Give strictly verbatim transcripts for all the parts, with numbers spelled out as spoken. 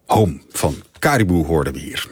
Home van Caribou hoorden we hier.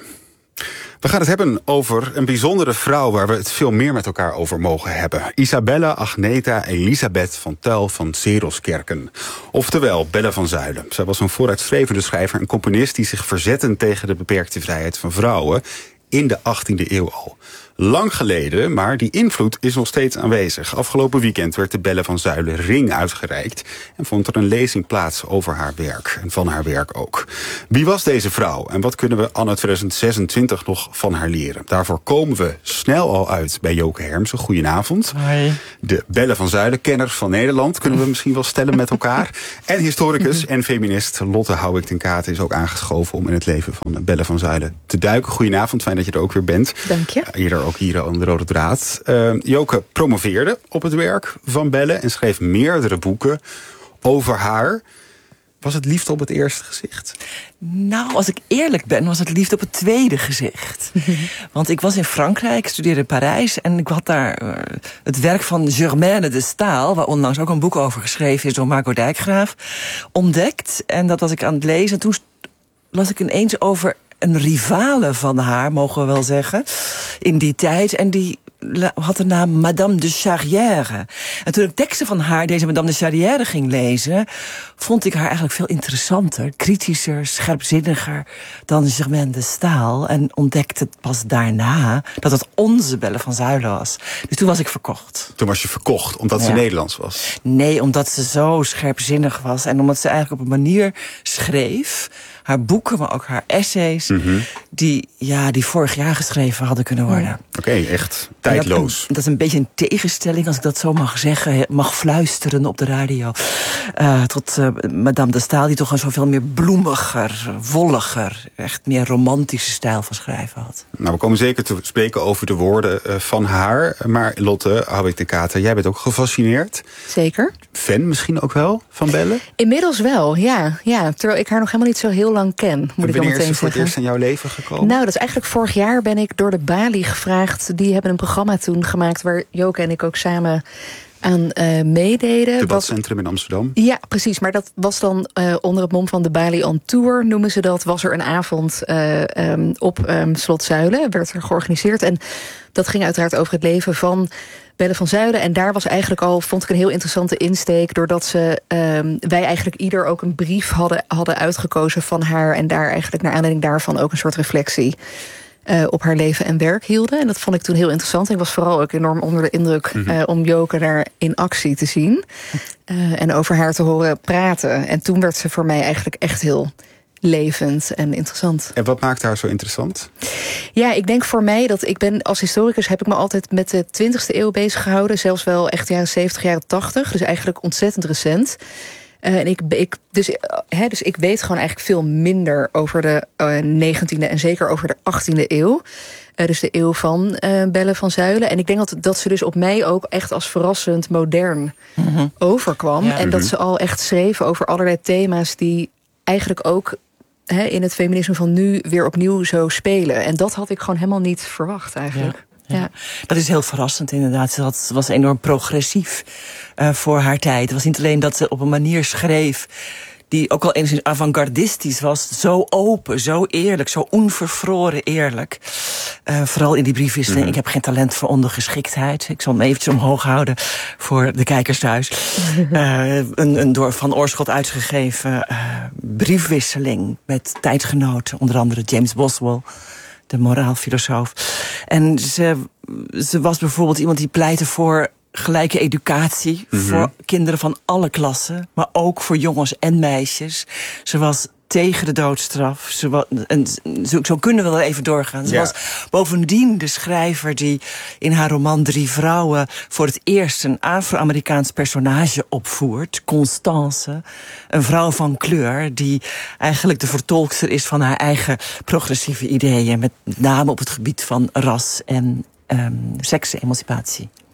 We gaan het hebben over een bijzondere vrouw waar we het veel meer met elkaar over mogen hebben. Isabella Agneta Elisabeth van Tuyl van Seroskerken. Oftewel Belle van Zuilen. Zij was een vooruitstrevende schrijver en componist die zich verzette tegen de beperkte vrijheid van vrouwen in de achttiende eeuw al. Lang geleden, maar die invloed is nog steeds aanwezig. Afgelopen weekend werd de Belle van Zuilen ring uitgereikt en vond er een lezing plaats over haar werk en van haar werk ook. Wie was deze vrouw en wat kunnen we anno tweeduizend zesentwintig nog van haar leren? Daarvoor komen we snel al uit bij Joke Hermsen. Goedenavond. Hoi. De Belle van Zuilen, kenners van Nederland, kunnen we misschien wel stellen met elkaar. En historicus en feminist Lotte Houwik ten Katen is ook aangeschoven om in het leven van Belle van Zuilen te duiken. Goedenavond, fijn dat je er ook weer bent. Dank je. Eerder ook hier aan de Rode Draad. Uh, Joke promoveerde op het werk van Belle en schreef meerdere boeken over haar. Was het liefde op het eerste gezicht? Nou, als ik eerlijk ben, was het liefde op het tweede gezicht. Want ik was in Frankrijk, ik studeerde in Parijs en ik had daar uh, het werk van Germaine de Stael, waar onlangs ook een boek over geschreven is door Marco Dijkgraaf, ontdekt. En dat was ik aan het lezen. En toen las ik ineens over een rivale van haar, mogen we wel zeggen, in die tijd. En die had de naam Madame de Charrière. En toen ik teksten van haar, deze Madame de Charrière, ging lezen, vond ik haar eigenlijk veel interessanter, kritischer, scherpzinniger dan Germaine de Stael. En ontdekte pas daarna dat het onze Belle van Zuilen was. Dus toen was ik verkocht. Toen was je verkocht, omdat ze Ja. Nederlands was? Nee, omdat ze zo scherpzinnig was. En omdat ze eigenlijk op een manier schreef, haar boeken, maar ook haar essays, mm-hmm. die, ja, die vorig jaar geschreven hadden kunnen worden. Oké, okay, echt tijdloos. Dat, dat is een beetje een tegenstelling, als ik dat zo mag zeggen, mag fluisteren op de radio. Uh, tot uh, Madame de Stael, die toch een zoveel meer bloemiger, wolliger, echt meer romantische stijl van schrijven had. Nou, we komen zeker te spreken over de woorden uh, van haar. Maar Lotte Houwik ten Katen, jij bent ook gefascineerd. Zeker. Fan misschien ook wel van Belle? Inmiddels wel, ja. ja. Terwijl ik haar nog helemaal niet zo heel lang ken, moet en ik wel meteen zeggen. Wanneer is ze voor het eerst in jouw leven gekomen? Nou, dat is eigenlijk vorig jaar ben ik door de Bali gevraagd. Die hebben een programma toen gemaakt waar Joke en ik ook samen aan uh, meededen. Debatcentrum in Amsterdam. Ja, precies. Maar dat was dan uh, onder het mom van de Bali on Tour, noemen ze dat. Was er een avond uh, um, op um, Slot Zuilen, werd er georganiseerd. En dat ging uiteraard over het leven van Belle van Zuilen. En daar was eigenlijk al, vond ik een heel interessante insteek, doordat ze, um, wij eigenlijk ieder ook een brief hadden, hadden uitgekozen van haar. En daar eigenlijk naar aanleiding daarvan ook een soort reflectie Uh, op haar leven en werk hielden. En dat vond ik toen heel interessant. Ik was vooral ook enorm onder de indruk mm-hmm. uh, om Joke daar in actie te zien. Uh, en over haar te horen praten. En toen werd ze voor mij eigenlijk echt heel levend en interessant. En wat maakt haar zo interessant? Ja, ik denk voor mij dat ik ben als historicus heb ik me altijd met de twintigste eeuw bezig gehouden. Zelfs wel echt jaren zeventig, jaren tachtig. Dus eigenlijk ontzettend recent. Uh, en ik, ik, dus, uh, he, dus ik weet gewoon eigenlijk veel minder over de uh, negentiende en zeker over de achttiende eeuw. Uh, dus de eeuw van uh, Belle van Zuilen. En ik denk dat, dat ze dus op mij ook echt als verrassend modern mm-hmm. overkwam. Ja. En mm-hmm. dat ze al echt schreef over allerlei thema's die eigenlijk ook he, in het feminisme van nu weer opnieuw zo spelen. En dat had ik gewoon helemaal niet verwacht eigenlijk. Ja. Ja, ja, dat is heel verrassend inderdaad. Ze had, was enorm progressief uh, voor haar tijd. Het was niet alleen dat ze op een manier schreef die ook al enigszins avant-gardistisch was. Zo open, zo eerlijk, zo onvervroren eerlijk. Uh, vooral in die briefwisseling. Mm-hmm. Ik heb geen talent voor ondergeschiktheid. Ik zal hem eventjes omhoog houden voor de kijkers thuis. uh, een, een door Van Oorschot uitgegeven uh, briefwisseling met tijdgenoten. Onder andere James Boswell, de moraalfilosoof. En ze, ze was bijvoorbeeld iemand die pleitte voor gelijke educatie, mm-hmm. voor kinderen van alle klassen, maar ook voor jongens en meisjes. Ze was tegen de doodstraf. Ze was, en zo, zo kunnen we wel even doorgaan. Ze ja. was bovendien de schrijver die in haar roman Drie Vrouwen voor het eerst een Afro-Amerikaans personage opvoert, Constance, een vrouw van kleur die eigenlijk de vertolkster is van haar eigen progressieve ideeën, met name op het gebied van ras en um, seksemancipatie.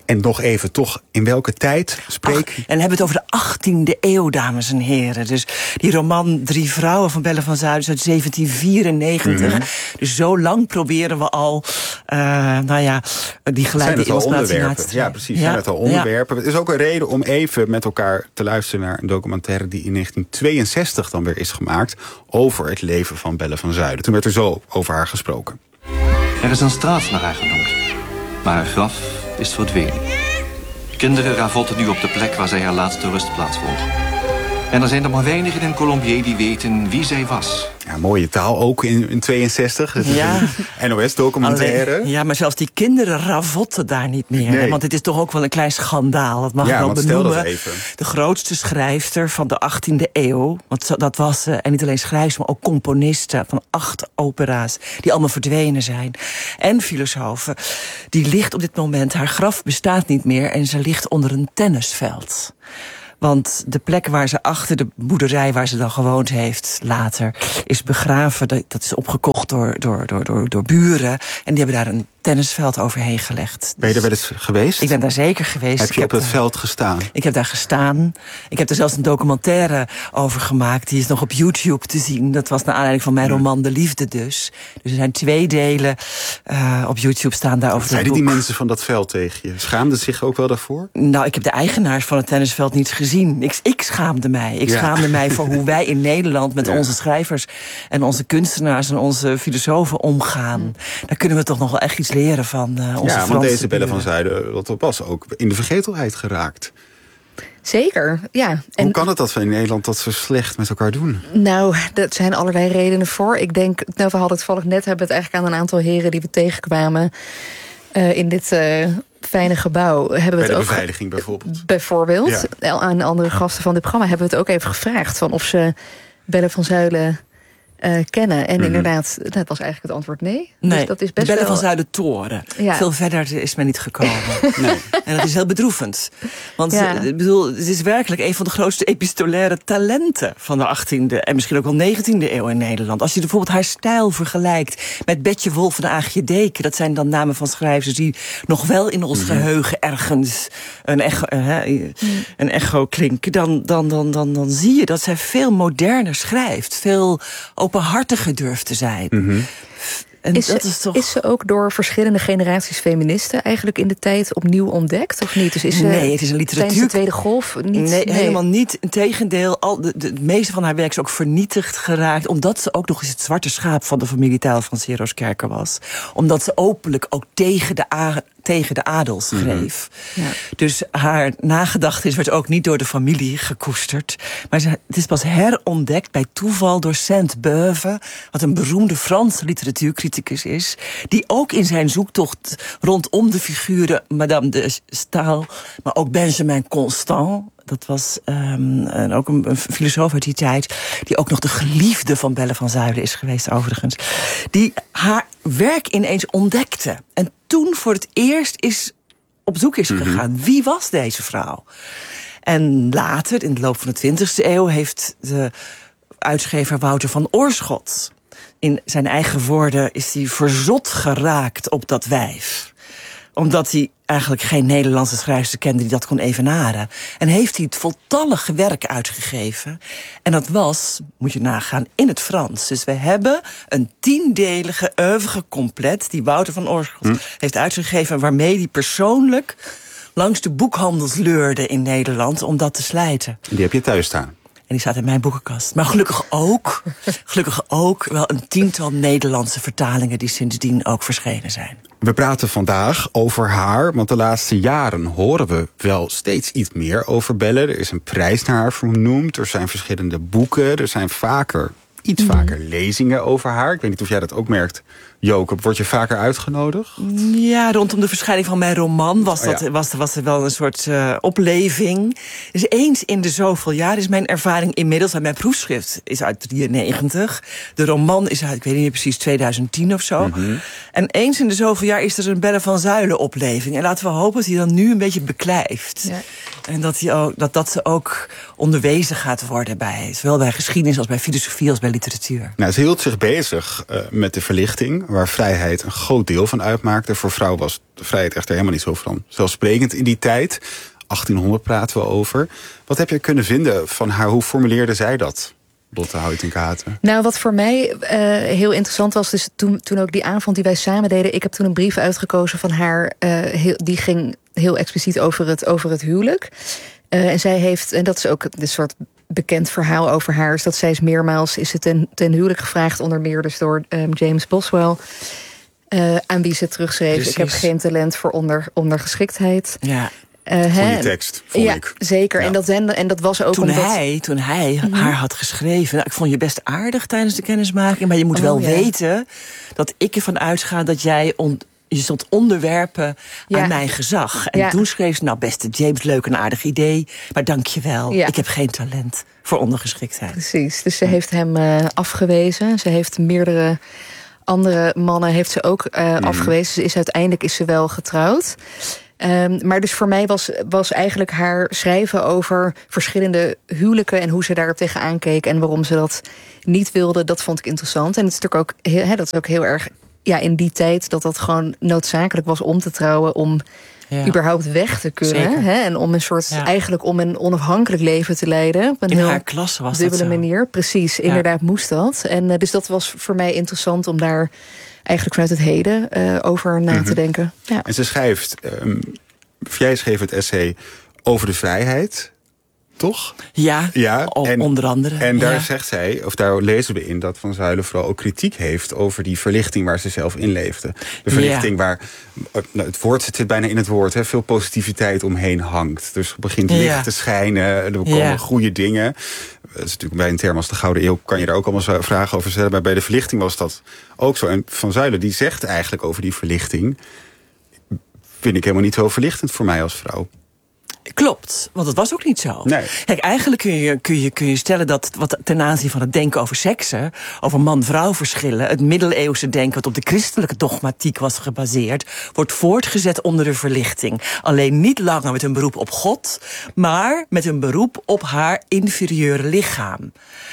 En nog even, toch, in welke tijd spreek... Ach, en dan hebben we het over de achttiende eeuw, dames en heren. Dus die roman Drie Vrouwen van Belle van Zuiden is uit zeventien vierennegentig. Mm-hmm. Dus zo lang proberen we al, uh, nou ja, die gelijke illustratie na te strijden. Ja, precies, ja. Zijn het al onderwerpen. Ja. Het is ook een reden om even met elkaar te luisteren naar een documentaire die in negentien tweeënzestig dan weer is gemaakt over het leven van Belle van Zuiden. Toen werd er zo over haar gesproken. Er is een straat naar haar genoemd, maar haar graf is verdwenen. Kinderen ravotten nu op de plek waar zij haar laatste rustplaats vond. En er zijn er maar weinigen in Colombier die weten wie zij was. Ja, mooie taal, ook in, in tweeënzestig. Het is ja. een N O S-documentaire. Alleen, ja, maar zelfs die kinderen ravotten daar niet meer. Nee. Want het is toch ook wel een klein schandaal. Dat mag ja, ik wel benoemen. Stel dat even. De grootste schrijfster van de achttiende eeuw. Want dat was ze. En niet alleen schrijfster, maar ook componiste van acht opera's. Die allemaal verdwenen zijn. En filosofen. Die ligt op dit moment, haar graf bestaat niet meer. En ze ligt onder een tennisveld. Want de plek waar ze achter de boerderij waar ze dan gewoond heeft later is begraven. Dat is opgekocht door, door, door, door, door buren. En die hebben daar een tennisveld overheen gelegd. Ben je er wel eens geweest? Ik ben daar zeker geweest. Heb je ik op heb, het veld gestaan? Ik heb daar gestaan. Ik heb er zelfs een documentaire over gemaakt. Die is nog op YouTube te zien. Dat was naar aanleiding van mijn roman De Liefde dus. Dus er zijn twee delen uh, op YouTube staan daarover. Zeiden die mensen van dat veld tegen je? Schaamden ze zich ook wel daarvoor? Nou, ik heb de eigenaars van het tennisveld niet gezien. Ik, ik schaamde mij. Ik ja. schaamde mij voor hoe wij in Nederland met ja. onze schrijvers en onze kunstenaars en onze filosofen omgaan. Daar kunnen we toch nog wel echt iets leren van uh, onze Ja, Franse want deze Belle buren. van Zuiden, dat was ook in de vergetelheid geraakt. Zeker, ja. En hoe kan het dat we in Nederland dat zo slecht met elkaar doen? Nou, dat zijn allerlei redenen voor. Ik denk, nou, we hadden het toevallig net, hebben we het eigenlijk aan een aantal heren die we tegenkwamen uh, in dit uh, fijne gebouw. Hebben we Bij het de ook, beveiliging bijvoorbeeld. Bijvoorbeeld. Ja. Aan andere gasten van dit programma hebben we het ook even gevraagd van of ze Belle van Zuiden Uh, kennen. En mm-hmm. inderdaad, dat was eigenlijk het antwoord nee. Nee, dus dat is best de Belle wel... van Zuiden toren. Ja. Veel verder is men niet gekomen. Nee. En dat is heel bedroevend. Want ja. ik bedoel, het is werkelijk een van de grootste epistolaire talenten van de achttiende en misschien ook wel negentiende eeuw in Nederland. Als je bijvoorbeeld haar stijl vergelijkt met Betje Wolf en Aagje Deken, dat zijn dan namen van schrijvers die nog wel in ons mm-hmm. geheugen ergens een echo, uh, mm. een echo klinken, dan, dan, dan, dan, dan zie je dat zij veel moderner schrijft. Veel openhartiger durft te zijn. Mm-hmm. En is, dat ze, is, toch... is ze ook door verschillende generaties feministen eigenlijk in de tijd opnieuw ontdekt, of niet? Dus is ze, nee, het is een literatuur... Tijdens de Tweede Golf niet? Nee, nee. helemaal niet. Integendeel, al de, de, de meeste van haar werk is ook vernietigd geraakt, omdat ze ook nog eens het zwarte schaap van de familie Tijl van Seroskerken was. Omdat ze openlijk ook tegen de a tegen de adel schreef. Mm-hmm. Ja. Dus haar nagedachtenis werd ook niet door de familie gekoesterd. Maar ze, het is pas herontdekt bij toeval door Sainte-Beuve, wat een beroemde Franse literatuurcriticus is, die ook in zijn zoektocht rondom de figuren Madame de Staël, maar ook Benjamin Constant, dat was um, en ook een, een filosoof uit die tijd, die ook nog de geliefde van Belle van Zuiden is geweest overigens, die haar werk ineens ontdekte. En toen voor het eerst is op zoek is gegaan. Mm-hmm. Wie was deze vrouw? En later, in de loop van de twintigste eeuw, heeft de uitgever Wouter van Oorschot, in zijn eigen woorden, is hij verzot geraakt op dat wijf. Omdat hij eigenlijk geen Nederlandse schrijfster kende die dat kon evenaren. En heeft hij het voltallige werk uitgegeven. En dat was, moet je nagaan, in het Frans. Dus we hebben een tiendelige oeuvre complet die Wouter van Oorschot hm. heeft uitgegeven, waarmee hij persoonlijk langs de boekhandels leurde in Nederland om dat te slijten. Die heb je thuis staan? En die staat in mijn boekenkast. Maar gelukkig ook, gelukkig ook wel een tiental Nederlandse vertalingen die sindsdien ook verschenen zijn. We praten vandaag over haar, want de laatste jaren horen we wel steeds iets meer over Belle. Er is een prijs naar haar vernoemd, er zijn verschillende boeken, er zijn vaker, iets mm. vaker lezingen over haar. Ik weet niet of jij dat ook merkt, Joke. Word je vaker uitgenodigd? Ja, rondom de verschijning van mijn roman was, dat, oh ja. was, was er wel een soort uh, opleving. Dus eens in de zoveel jaar is mijn ervaring inmiddels. Mijn proefschrift is uit drieënnegentig. De roman is uit, ik weet niet precies, tweeduizend tien of zo. Mm-hmm. En eens in de zoveel jaar is er een Belle van Zuiden opleving. En laten we hopen dat hij dan nu een beetje beklijft. Ja. En dat, hij ook, dat, dat ze ook onderwezen gaat worden bij, zowel bij geschiedenis als bij filosofie als bij literatuur. Nou, ze hield zich bezig uh, met de verlichting, waar vrijheid een groot deel van uitmaakte. Voor vrouwen was de vrijheid echter helemaal niet zo vanzelfsprekend in die tijd. achttienhonderd praten we over. Wat heb je kunnen vinden van haar? Hoe formuleerde zij dat, Lotte Huizinga-Haten? Nou, wat voor mij uh, heel interessant was, dus toen, toen ook die avond die wij samen deden, ik heb toen een brief uitgekozen van haar, uh, heel, die ging heel expliciet over het, over het huwelijk. Uh, en zij heeft, en dat is ook een soort bekend verhaal over haar, is dat zij is meermaals is het ten, ten huwelijk gevraagd, onder meer dus door um, James Boswell, uh, aan wie ze terugschreef: Precies. Ik heb geen talent voor onder, ondergeschiktheid. Ja. Uh, Goeie tekst, vond ja, ik. Zeker. Ja. En, dat, en dat was ook toen omdat... Hij, toen hij mm-hmm. haar had geschreven... Nou, ik vond je best aardig tijdens de kennismaking... maar je moet oh, wel ja. weten dat ik ervan uitga dat jij... On, je stond onderwerpen ja. aan mijn gezag. En ja. toen schreef ze, nou beste James, leuk en aardig idee... maar dank je wel, ja. ik heb geen talent voor ondergeschiktheid. Precies, dus ze heeft hem uh, afgewezen. Ze heeft meerdere andere mannen heeft ze ook uh, mm-hmm. afgewezen. Ze is, uiteindelijk is ze wel getrouwd. Um, maar dus voor mij was, was eigenlijk haar schrijven over verschillende huwelijken en hoe ze daar tegenaan keek en waarom ze dat niet wilde, dat vond ik interessant. En het is natuurlijk ook heel, he, dat is ook heel erg ja, in die tijd dat dat gewoon noodzakelijk was om te trouwen, om ja. überhaupt weg te kunnen. Hè, en om een soort ja. eigenlijk om een onafhankelijk leven te leiden. Op een in heel haar klasse was dubbele dat zo. manier. Precies, ja. inderdaad moest dat. En uh, dus dat was voor mij interessant om daar eigenlijk vanuit het heden uh, over na mm-hmm. te denken. Ja. En ze schrijft, um, jij schreef het essay over de vrijheid, toch? Ja, ja en, onder andere. En daar ja. zegt zij, of daar lezen we in, dat Van Zuylen vooral ook kritiek heeft over die verlichting waar ze zelf in leefde. De verlichting ja. waar, nou, het woord zit bijna in het woord, hè, veel positiviteit omheen hangt. Dus er begint licht ja. te schijnen, er komen ja. goede dingen. Dat is natuurlijk bij een term als de Gouden Eeuw kan je daar ook allemaal vragen over stellen. Maar bij de verlichting was dat ook zo. En Van Zuylen die zegt eigenlijk over die verlichting, vind ik helemaal niet zo verlichtend voor mij als vrouw. Klopt, want dat was ook niet zo. Nee. Kijk, eigenlijk kun je, kun, je, kun je stellen dat wat ten aanzien van het denken over seksen, over man-vrouw verschillen, het middeleeuwse denken wat op de christelijke dogmatiek was gebaseerd, wordt voortgezet onder de verlichting. Alleen niet langer met een beroep op God, maar met een beroep op haar inferieure lichaam.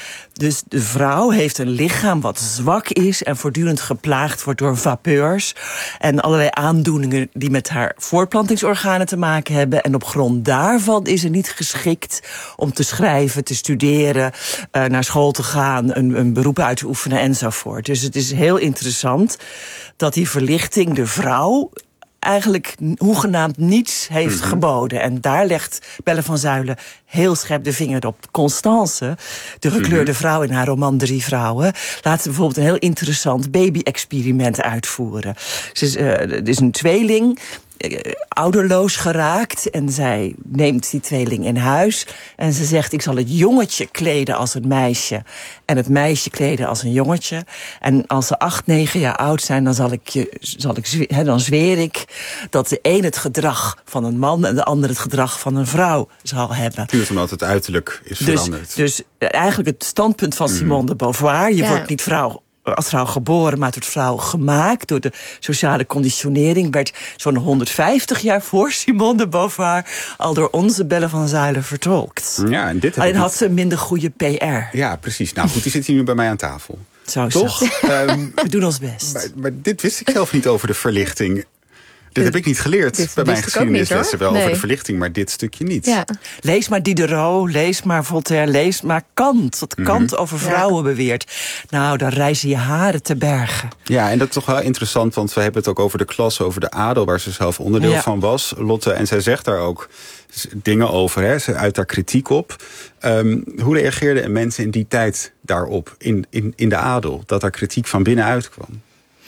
Dus de vrouw heeft een lichaam wat zwak is en voortdurend geplaagd wordt door vapeurs en allerlei aandoeningen die met haar voortplantingsorganen te maken hebben. En op grond daarvan is ze niet geschikt om te schrijven, te studeren, uh, naar school te gaan, een, een beroep uit te oefenen enzovoort. Dus het is heel interessant dat die verlichting de vrouw eigenlijk hoegenaamd niets heeft mm-hmm. geboden. En daar legt Belle van Zuylen heel scherp de vinger op. Constance, de gekleurde mm-hmm. vrouw in haar roman Drie Vrouwen, laat ze bijvoorbeeld een heel interessant baby-experiment uitvoeren. Ze is, uh, het is een tweeling, uh, ouderloos geraakt, en zij neemt die tweeling in huis en ze zegt, ik zal het jongetje kleden als een meisje en het meisje kleden als een jongetje. En als ze acht, negen jaar oud zijn, dan zal ik je, zal ik, he, dan zweer ik dat de een het gedrag van een man en de ander het gedrag van een vrouw zal hebben. Puur omdat het uiterlijk is dus, veranderd. Dus eigenlijk het standpunt van Simone mm. de Beauvoir, je ja. wordt niet vrouw als vrouw geboren, maar tot vrouw gemaakt door de sociale conditionering, werd zo'n honderdvijftig jaar voor Simone de Beauvoir al door onze Belle van Zuylen vertolkt. Ja, en dit Alleen had ze een minder goede P R. Ja, precies. Nou goed, die zit hier nu bij mij aan tafel. Zo is Toch? um, We doen ons best. Maar, maar dit wist ik zelf niet over de verlichting. Dit heb ik niet geleerd dit, bij mijn geschiedenislessen. Wel nee. over de verlichting, maar dit stukje niet. Ja. Lees maar Diderot, lees maar Voltaire, lees maar Kant. Wat mm-hmm. Kant over vrouwen ja. beweert. Nou, dan rijzen je haren te bergen. Ja, en dat is toch wel interessant, want we hebben het ook over de klasse, over de adel, waar ze zelf onderdeel ja. van was, Lotte. En zij zegt daar ook dingen over, hè. Ze uit daar kritiek op. Um, hoe reageerden mensen in die tijd daarop, in, in, in de adel, dat daar kritiek van binnenuit kwam?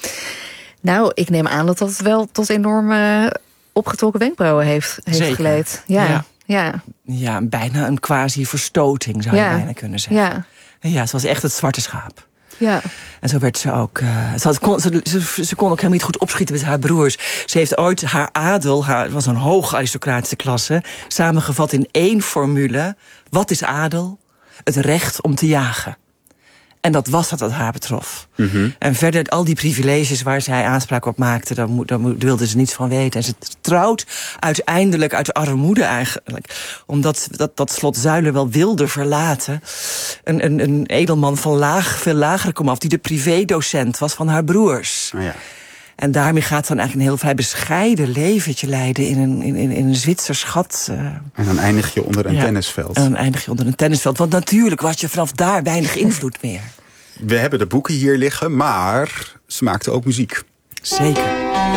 Nou, ik neem aan dat dat wel tot enorme opgetrokken wenkbrauwen heeft, heeft geleid. Ja, ja. Ja. ja, bijna een quasi-verstoting zou je ja. bijna kunnen zeggen. Ja. ja, ze was echt het zwarte schaap. Ja. En zo werd ze ook. Uh, ze, had, kon, ze, ze, ze kon ook helemaal niet goed opschieten met haar broers. Ze heeft ooit haar adel, haar, het was een hoog aristocratische klasse, samengevat in één formule. Wat is adel? Het recht om te jagen. En dat was dat wat haar betrof. Mm-hmm. En verder, al die privileges waar zij aanspraak op maakte, daar, mo- daar mo- wilde ze niets van weten. En ze trouwt uiteindelijk uit armoede eigenlijk. Omdat dat, dat slot Zuilen wel wilde verlaten. Een, een, een edelman van laag, veel lagere komaf, die de privédocent was van haar broers. Oh ja. En daarmee gaat ze dan eigenlijk een heel vrij bescheiden leventje leiden in een, in, in een Zwitsers gat. Uh, En dan eindig je onder een ja, tennisveld. En dan eindig je onder een tennisveld. Want natuurlijk had je vanaf daar weinig invloed meer. We hebben de boeken hier liggen, maar ze maakte ook muziek. Zeker.